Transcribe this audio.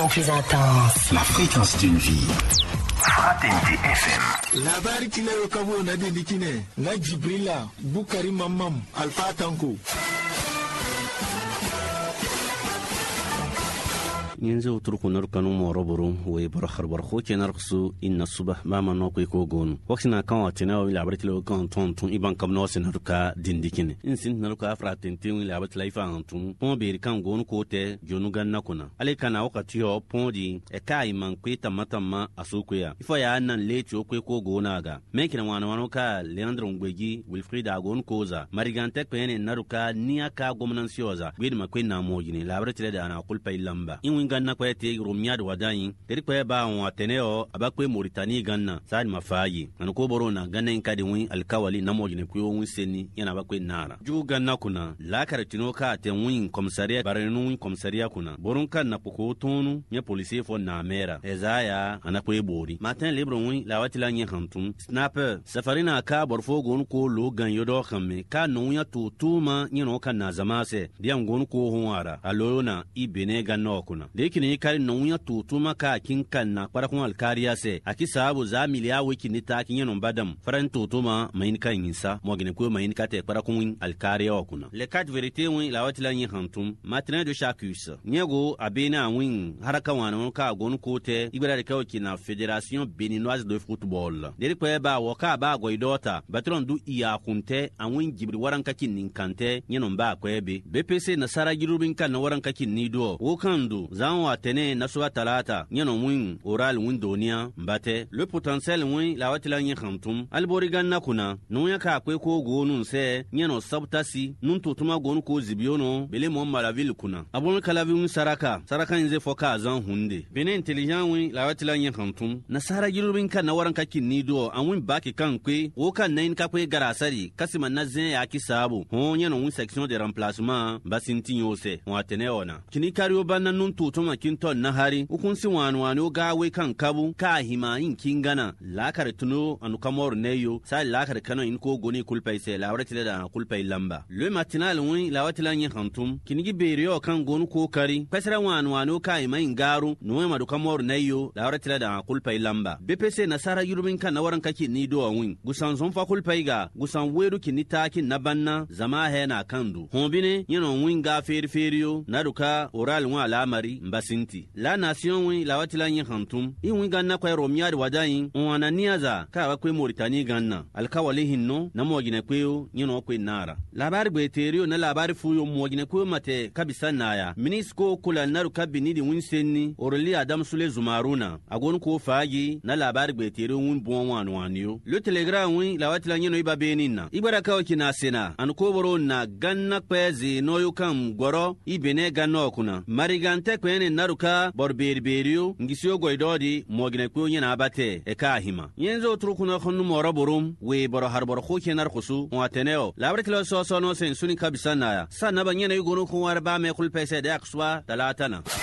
Plus intense. La fréquence d'une vie. Fraternité FM. Labari kile kabo na dedikine na Jibrila Bukari Mamam Alpha Tanko. ينزو تركو نركنو موربرو ويبر خربر خوكي نرقصو إن الصبح ما نوكي كوغون وقتنا كان واتناو لعبرت لو كان تونتون إبان كم نوسي نركا ديندكين إنسين نركا أفراتنتين لعبت لايفا أنتون بون بيري كان غون كوتي جونو غان نكونا علي كان وقتيو بون دي إكاي من كوي تمتما أسوكويا إفا يا أنن ليتيو كوي كوغوناغا ميكنا وانوانو كا لياندرو مبيجي ويلفريدا غون كوزا ماريغانتك بيني نركا نياكا غومنانسيوزا بيد ما كوي ناموجيني لعبرت لدى أنا أقول باي لمبا ganna ko ete rumnyad wadayin teri ko ba on ateneo abakwe Mauritania ganna sadi mafayi an ko borona ganna in kadi win alkawali na mojine ko win seni yana bakwe nara ju ganna kuna la karatino ka te win komisaria barenu komisaria kuna borun kan na poko tonu nya police fo na mera ezaya anakwe bori matin libre win la watila nya hantun sniper safarina ka borfo gon ko lo gan yodo khamme ka no ya tutuma nyino kan na zamase diam gon ko honwara alona ibene ganna kuna lekini kari nunya tutuma ka kinkan na kwarakun alkariya se akisabu za miliya wiki ni ta kinye no badam faran tutuma mayin kan yinsa mogine ko mayin ka te kwarakun alkariya okuna le kat verite win la watila yin hantum matin de chacus nyego abena win haraka wana ka gon kote ibara de kawki na Fédération Béninoise de football deri ko ba woka ba goidota batron du iya kunte anwin jibri waranka kin kante nyeno ba ko ebe BPC na sara girubin kan na waranka kin ni do wokandu zanwa tene naswa talata nyano mwin oral windonia mbate le potentiel mwin la watila nyi khamtum alborigan nakuna nunya ka kwe ko gonu se nyano sabtasi nun tutuma gonu ko zibiono bele mo malaville kuna abon kalavi saraka nze foka zan hunde bene intelligent win la watila nyi khamtum nasara girubin kan na waran kakin nido anwin baki kan kwe o kan nayin ka kwe garasari kasima nazen ya kisabu ho nyano win section de remplacement basintinyo se watene ona kini kario banna nun tutuma kinton na hari ukunsi wani gawe kan kabu ka hima yin kingana lakar tuno anu kamor neyo sai lakar kano in ko goni kulpai se lawratile da kulpai lamba le matinal win lawatila yin hantum kinigi beriyo kan gonu ko kari pesra wani ka hima yin garu no ma du kamor neyo lawratile da kulpai lamba BPC nasara yurubin kan na waran kaki ni do win gusan zon fa kulpai ga gusan weru kinita kin nabanna zama he na kandu hombine yino win ga feriyo naruka oral wa alamari basinti la nation wi la watila yin hantum in ganna kwa romiyar wadayin wana niaza ka wa kwe Mauritania ganna alkawali hinno na mogine kweyo nyino kwe nara labari beterio na labari fuyo mogine kwe mate kabisa naya minisko kula naru kabini di winsenni orli Adam Sule Zumaruna agon ko faagi na labari beterio win bon waniyo le telegram wi la watila nyino iba benina ibara ka wakina sena an ko boro na ganna kwezi noyo kam goro ibene ganna kuna marigante kwene naruka borberberiyo ngisio goidodi mogine ko nyina abate e ka hima yenzo turukuna khonu moraborum we boro harbor ko kenar khusu wateneo labreklo so no sen suni kabisa na sana banyene yugo ko warba me khul pese de akswa talatana